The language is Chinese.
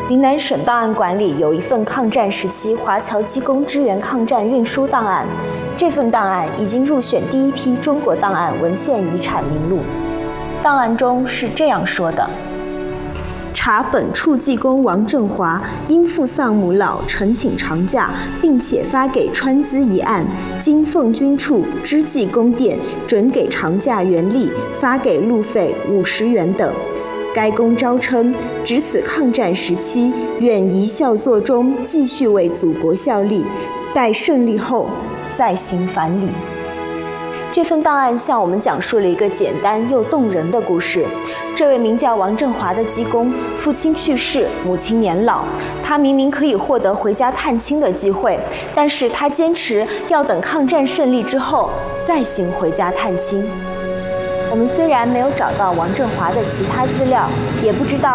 云南省档案馆里有一份抗战时期华侨机工支援抗战运输档案，这份档案已经入选第一批中国档案文献遗产名录。档案中是这样说的：查本处技工王振华因父丧母老，呈请长假，并且发给川资一案，经奉军处知技工电准给长假原例，发给路费50元等。该公招称，值此抗战时期，愿宜效作中，继续为祖国效力，待胜利后再行返礼。这份档案向我们讲述了一个简单又动人的故事。这位名叫王振华的机工，父亲去世，母亲年老，他明明可以获得回家探亲的机会，但是他坚持要等抗战胜利之后再行回家探亲。我们虽然没有找到王振华的其他资料，也不知道